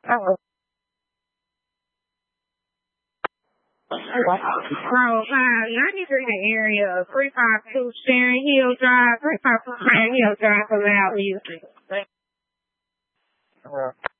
Oh. '93 area, 352 Sharon Hill Drive, 352 Sharon Hill Drive for loud music.